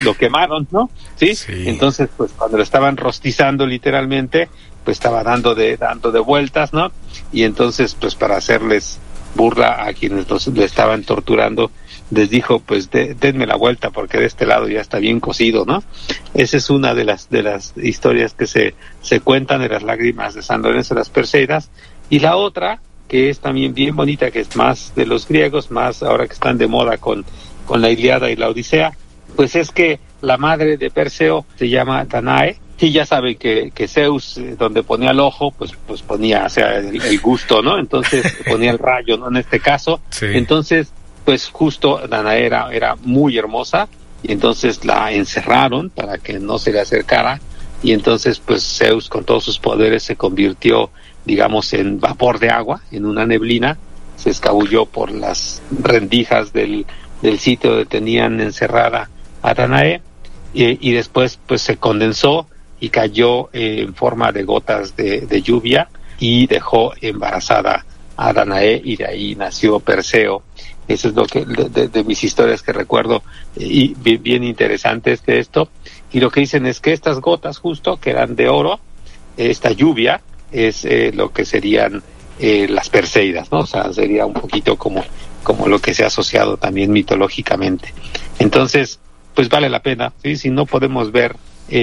lo quemaron, ¿no? ¿Sí? Entonces, pues cuando lo estaban rostizando literalmente, pues estaba dando de vueltas, ¿no? Y entonces, pues para hacerles burla a quienes le estaban torturando, les dijo, pues denme la vuelta porque de este lado ya está bien cocido, ¿no? Esa es una de las historias que se cuentan de las lágrimas de San Lorenzo de las Perseidas. Y la otra, que es también bien bonita, que es más de los griegos, más ahora que están de moda con la Ilíada y la Odisea, pues es que la madre de Perseo se llama Danae, y ya saben que Zeus, donde ponía el ojo, pues ponía, o sea, el gusto, ¿no? Entonces ponía el rayo, ¿no? En este caso. Sí. Entonces, pues justo Danae era muy hermosa, y entonces la encerraron para que no se le acercara, y entonces pues Zeus con todos sus poderes se convirtió, digamos, en vapor de agua, en una neblina, se escabulló por las rendijas del sitio donde tenían encerrada a Danae, y después pues se condensó y cayó en forma de gotas de lluvia y dejó embarazada a Danae, y de ahí nació Perseo. Eso es lo que de mis historias que recuerdo, y bien interesantes de esto. Y lo que dicen es que estas gotas justo, que eran de oro, esta lluvia es lo que serían las Perseidas, ¿no? O sea, sería un poquito como lo que se ha asociado también mitológicamente. Entonces, pues vale la pena, ¿sí? Si no podemos ver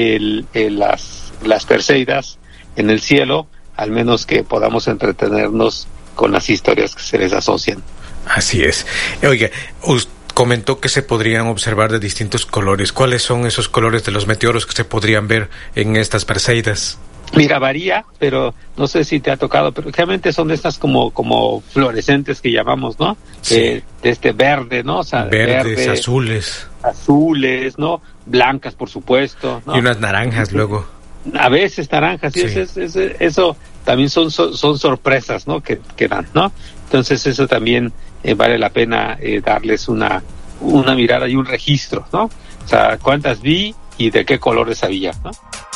las Perseidas en el cielo, al menos que podamos entretenernos con las historias que se les asocian. Así es. Oiga, comentó que se podrían observar de distintos colores. ¿Cuáles son esos colores de los meteoros que se podrían ver en estas Perseidas? Mira, varía, pero no sé si te ha tocado, pero realmente son de estas como fluorescentes que llamamos, ¿no? Sí. De este verde, ¿no? O sea, verdes, azules, ¿no? Blancas, por supuesto, ¿no? Y unas naranjas luego. A veces naranjas, sí. Eso también son sorpresas, ¿no? Que dan, ¿no? Entonces eso también vale la pena darles una mirada y un registro, ¿no? O sea, cuántas vi y de qué colores había, ¿no?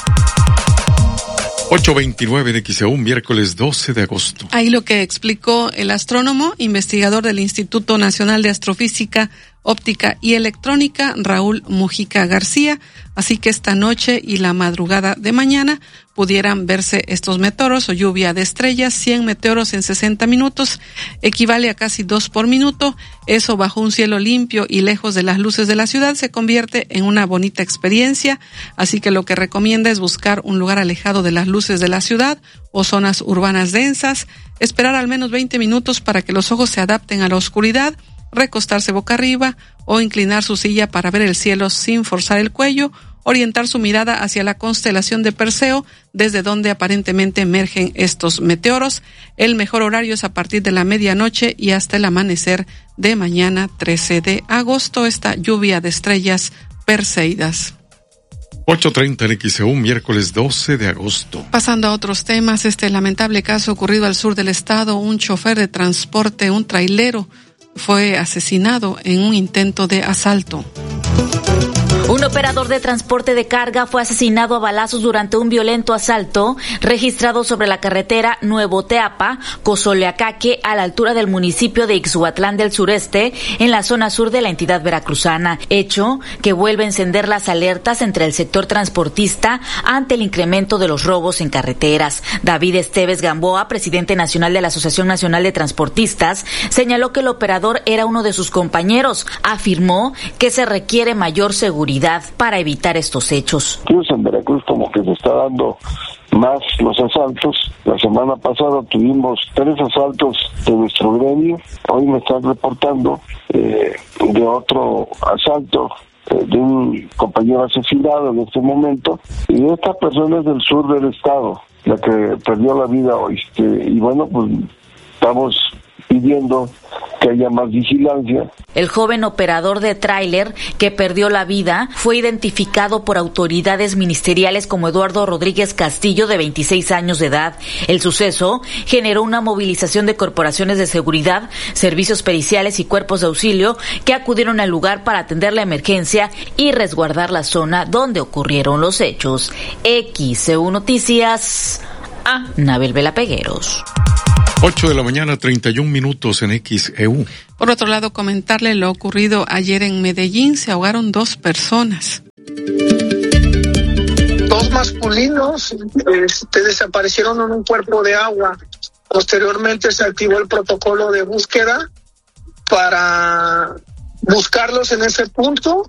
8:29 en XEU, miércoles 12 de agosto. Ahí lo que explicó el astrónomo, investigador del Instituto Nacional de Astrofísica, Óptica y Electrónica, Raúl Mujica García. Así que esta noche y la madrugada de mañana pudieran verse estos meteoros o lluvia de estrellas. 100 meteoros en 60 minutos equivale a casi 2 por minuto. Eso bajo un cielo limpio y lejos de las luces de la ciudad se convierte en una bonita experiencia. Así que lo que recomienda es buscar un lugar alejado de las luces de la ciudad o zonas urbanas densas, esperar al menos 20 minutos para que los ojos se adapten a la oscuridad, recostarse boca arriba o inclinar su silla para ver el cielo sin forzar el cuello, orientar su mirada hacia la constelación de Perseo, desde donde aparentemente emergen estos meteoros. El mejor horario es a partir de la medianoche y hasta el amanecer de mañana 13 de agosto, esta lluvia de estrellas Perseidas. 8:30 en XEU, miércoles 12 de agosto. Pasando a otros temas, este lamentable caso ocurrido al sur del estado, un chofer de transporte, un trailero, fue asesinado en un intento de asalto. Un operador de transporte de carga fue asesinado a balazos durante un violento asalto registrado sobre la carretera Nuevo Teapa, Cozoleacaque, a la altura del municipio de Ixhuatlán del Sureste, en la zona sur de la entidad veracruzana, hecho que vuelve a encender las alertas entre el sector transportista ante el incremento de los robos en carreteras. David Esteves Gamboa, presidente nacional de la Asociación Nacional de Transportistas, señaló que el operador era uno de sus compañeros. Afirmó que se requiere mayor seguridad para evitar estos hechos. En Veracruz como que se está dando más los asaltos. La semana pasada tuvimos 3 asaltos de nuestro gremio. Hoy me están reportando de otro asalto de un compañero asesinado en este momento. Y esta persona es del sur del estado, la que perdió la vida hoy. Y bueno, pues estamos pidiendo que haya más vigilancia. El joven operador de tráiler que perdió la vida fue identificado por autoridades ministeriales como Eduardo Rodríguez Castillo, de 26 años de edad. El suceso generó una movilización de corporaciones de seguridad, servicios periciales y cuerpos de auxilio que acudieron al lugar para atender la emergencia y resguardar la zona donde ocurrieron los hechos. XEU Noticias, Anabel Vela Pegueros. 8 de la mañana, 31 minutos en XEU. Por otro lado, comentarle lo ocurrido ayer en Medellín. Se ahogaron 2 personas. Dos masculinos desaparecieron en un cuerpo de agua. Posteriormente se activó el protocolo de búsqueda para buscarlos en ese punto.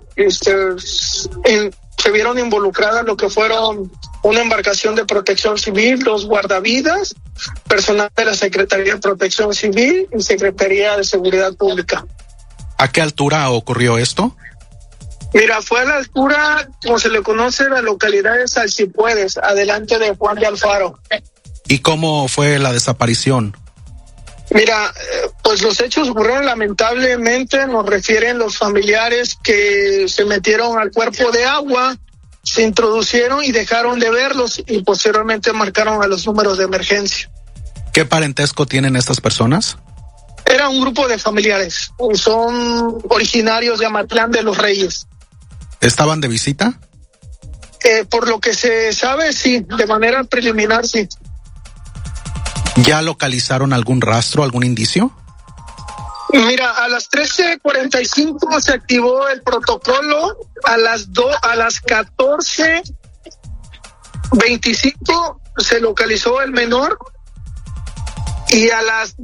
Se vieron involucradas lo que fueron una embarcación de protección civil, 2 guardavidas, personal de la Secretaría de Protección Civil y Secretaría de Seguridad Pública. ¿A qué altura ocurrió esto? Mira, fue a la altura, como se le conoce, la localidad de Salsipuedes, adelante de Juan de Alfaro. ¿Y cómo fue la desaparición? Mira, pues los hechos ocurrieron lamentablemente, nos refieren los familiares que se metieron al cuerpo de agua, se introducieron y dejaron de verlos y posteriormente marcaron a los números de emergencia. ¿Qué parentesco tienen estas personas? Era un grupo de familiares, son originarios de Amatlán de los Reyes. ¿Estaban de visita? Por lo que se sabe, sí, de manera preliminar, sí. ¿Ya localizaron algún rastro, algún indicio? Mira, a las 13:45 se activó el protocolo, a las 14:25 se localizó el menor y a las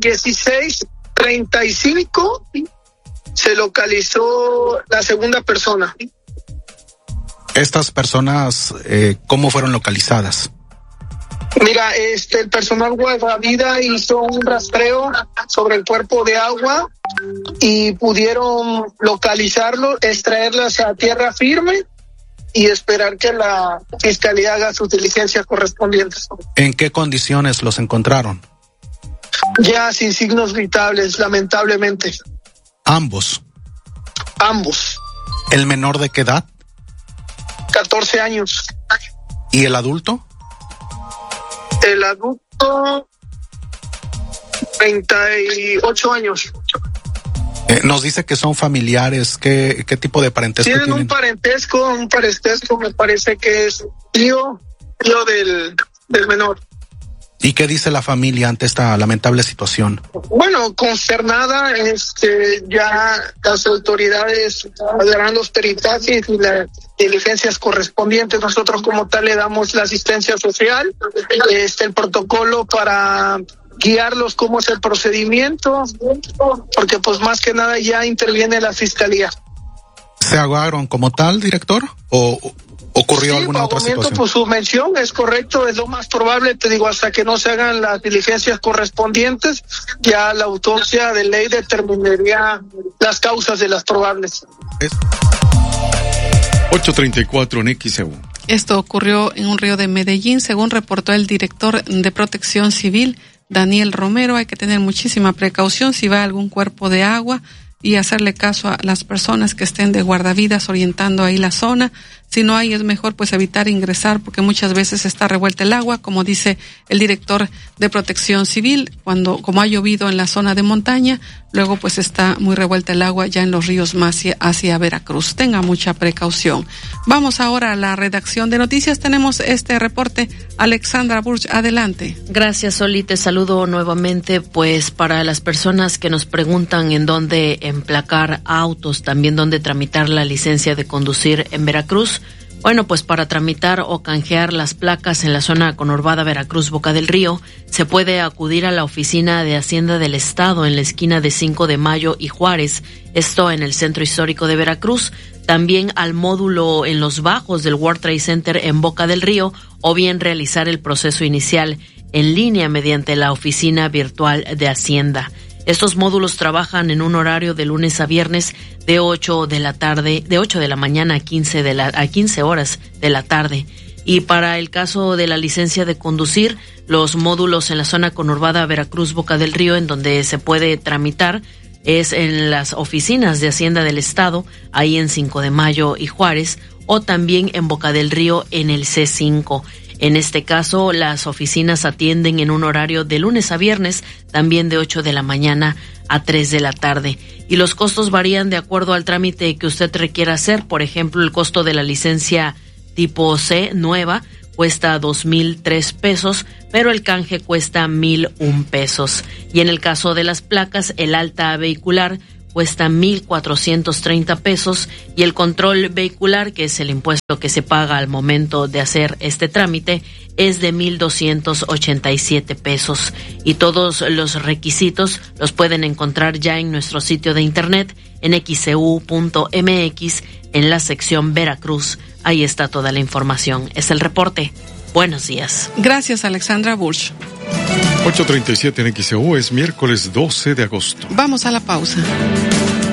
16:35 se localizó la segunda persona. ¿Estas personas cómo fueron localizadas? Mira, el personal guardavida hizo un rastreo sobre el cuerpo de agua y pudieron localizarlo, extraerlas a tierra firme y esperar que la fiscalía haga sus diligencias correspondientes. ¿En qué condiciones los encontraron? Ya sin signos vitales, lamentablemente. ¿Ambos? Ambos. ¿El menor de qué edad? 14 años. ¿Y el adulto? El adulto, 38 años. Nos dice que son familiares. ¿Qué tipo de parentesco tienen? Tienen un parentesco, me parece que es tío del menor. ¿Y qué dice la familia ante esta lamentable situación? Bueno, consternada, ya las autoridades harán los peritajes y las diligencias correspondientes. Nosotros como tal le damos la asistencia social, el protocolo para guiarlos cómo es el procedimiento, porque pues más que nada ya interviene la fiscalía. ¿Se ahogaron como tal, director? ¿O ocurrió alguna otra situación? Pues su mención es correcto, es lo más probable, te digo, hasta que no se hagan las diligencias correspondientes, ya la autopsia de ley determinaría las causas de las probables. 8:34 en XEU. Esto ocurrió en un río de Medellín, según reportó el director de Protección Civil, Daniel Romero. Hay que tener muchísima precaución si va a algún cuerpo de agua y hacerle caso a las personas que estén de guardavidas orientando ahí la zona. Si no hay, es mejor pues evitar ingresar porque muchas veces está revuelta el agua, como dice el director de Protección Civil, como ha llovido en la zona de montaña, luego pues está muy revuelta el agua ya en los ríos más hacia Veracruz. Tenga mucha precaución. Vamos ahora a la redacción de noticias. Tenemos este reporte. Alexandra Burch, adelante. Gracias, Oli. Te saludo nuevamente. Pues para las personas que nos preguntan en dónde emplacar autos, también dónde tramitar la licencia de conducir en Veracruz, bueno, pues para tramitar o canjear las placas en la zona conurbada Veracruz Boca del Río, se puede acudir a la oficina de Hacienda del Estado en la esquina de 5 de Mayo y Juárez, esto en el centro histórico de Veracruz, también al módulo en los bajos del World Trade Center en Boca del Río, o bien realizar el proceso inicial en línea mediante la oficina virtual de Hacienda. Estos módulos trabajan en un horario de lunes a viernes de 8 de la mañana a 15 horas de la tarde. Y para el caso de la licencia de conducir, los módulos en la zona conurbada Veracruz Boca del Río, en donde se puede tramitar, es en las oficinas de Hacienda del Estado, ahí en 5 de Mayo y Juárez, o también en Boca del Río en el C5. En este caso, las oficinas atienden en un horario de lunes a viernes, también de 8 de la mañana a 3 de la tarde. Y los costos varían de acuerdo al trámite que usted requiera hacer. Por ejemplo, el costo de la licencia tipo C nueva cuesta 2,003 pesos, pero el canje cuesta 1,001 pesos. Y en el caso de las placas, el alta vehicular cuesta 1,430 pesos y el control vehicular, que es el impuesto que se paga al momento de hacer este trámite, es de 1,287 pesos. Y todos los requisitos los pueden encontrar ya en nuestro sitio de internet en xcu.mx en la sección Veracruz. Ahí está toda la información. Es el reporte. Buenos días. Gracias, Alexandra Burch. 8:37 en XEU, es miércoles 12 de agosto. Vamos a la pausa.